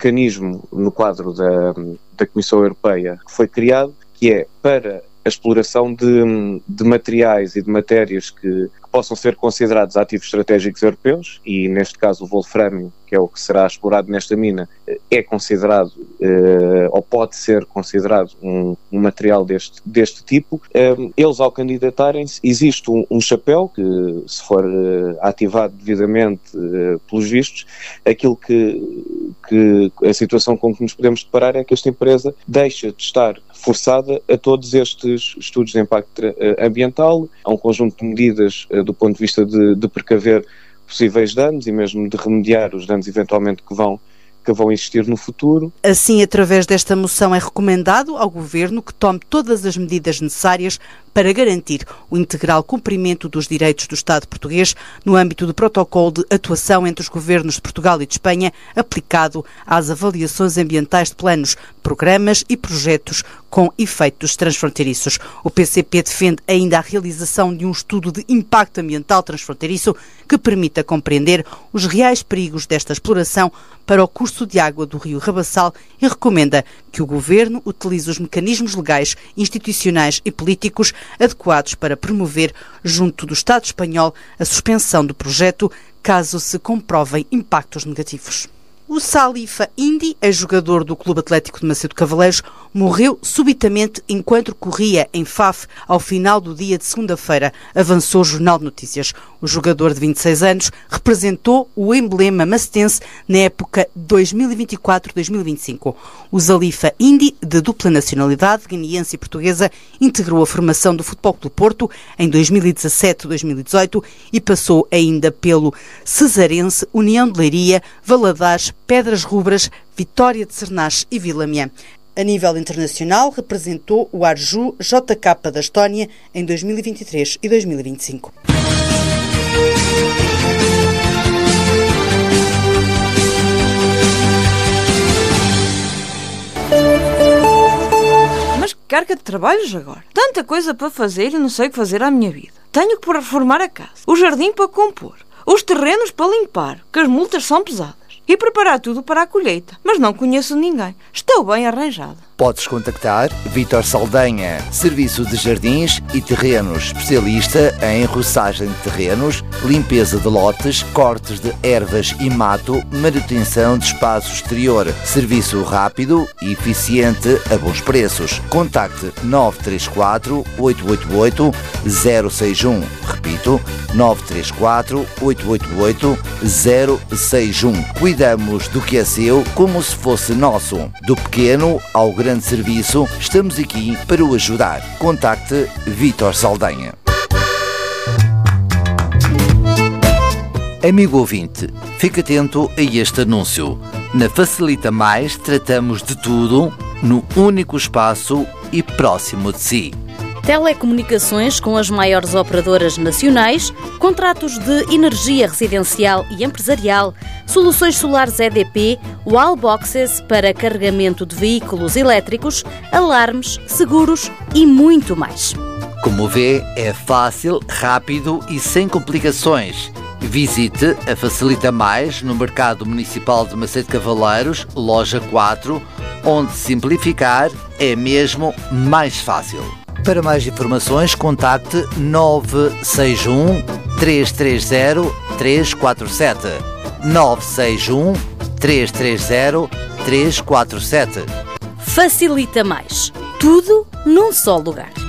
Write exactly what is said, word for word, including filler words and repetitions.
mecanismo no quadro da, da Comissão Europeia que foi criado, que é para a exploração de, de materiais e de matérias que, que possam ser considerados ativos estratégicos europeus, e neste caso o wolframio, que é o que será explorado nesta mina, é considerado, eh, ou pode ser considerado um, um material deste, deste tipo. Eh, eles, ao candidatarem-se, existe um, um chapéu que, se for eh, ativado devidamente eh, pelos vistos, aquilo que, que a situação com que nos podemos deparar é que esta empresa deixa de estar forçada a todos estes estudos de impacto ambiental, a um conjunto de medidas eh, do ponto de vista de, de precaver possíveis danos e mesmo de remediar os danos eventualmente que vão, que vão existir no futuro. Assim, através desta moção é recomendado ao Governo que tome todas as medidas necessárias para garantir o integral cumprimento dos direitos do Estado português no âmbito do protocolo de atuação entre os governos de Portugal e de Espanha aplicado às avaliações ambientais de planos, programas e projetos com efeitos transfronteiriços. O P C P defende ainda a realização de um estudo de impacto ambiental transfronteiriço que permita compreender os reais perigos desta exploração para o curso de água do rio Rabassal e recomenda que o Governo utilize os mecanismos legais, institucionais e políticos adequados para promover, junto do Estado espanhol, a suspensão do projeto caso se comprovem impactos negativos. O Salifa Indy, ex-jogador do Clube Atlético de Macedo Cavaleiros, morreu subitamente enquanto corria em Faf ao final do dia de segunda-feira, avançou o Jornal de Notícias. O jogador de vinte e seis anos representou o emblema macetense na época dois mil e vinte e quatro a dois mil e vinte e cinco. O Salifa Indy, de dupla nacionalidade, guineense e portuguesa, integrou a formação do Futebol Clube Porto em dois mil e dezassete a dois mil e dezoito e passou ainda pelo Cesarense, União de Leiria, Valadares, Pedras Rubras, Vitória de Sernás e Vilamiã. A nível internacional, representou o Arju J K da Estónia em dois mil e vinte e três e dois mil e vinte e cinco. Mas que carga de trabalhos agora? Tanta coisa para fazer e não sei o que fazer à minha vida. Tenho que reformar a casa, o jardim para compor, os terrenos para limpar, que as multas são pesadas. E preparar tudo para a colheita. Mas não conheço ninguém. Estou bem arranjada. Podes contactar Vítor Saldanha, Serviço de Jardins e Terrenos, especialista em roçagem de terrenos, limpeza de lotes, cortes de ervas e mato, manutenção de espaço exterior. Serviço rápido e eficiente a bons preços. Contacte nove três quatro, oito oito oito, zero seis um. Repito, nove três quatro, oito oito oito, zero seis um. Cuidamos do que é seu como se fosse nosso. Do pequeno ao grande serviço, estamos aqui para o ajudar. Contacte Vítor Saldanha. Amigo ouvinte, fique atento a este anúncio. Na Facilita Mais tratamos de tudo no único espaço e próximo de si. Telecomunicações com as maiores operadoras nacionais, contratos de energia residencial e empresarial, soluções solares E D P, wallboxes para carregamento de veículos elétricos, alarmes, seguros e muito mais. Como vê, é fácil, rápido e sem complicações. Visite a Facilita Mais no Mercado Municipal de Macedo Cavaleiros, loja quatro, onde simplificar é mesmo mais fácil. Para mais informações, contacte nove seis um, três três zero, três quatro sete. nove seis um, três três zero, três quatro sete. Facilita Mais. Tudo num só lugar.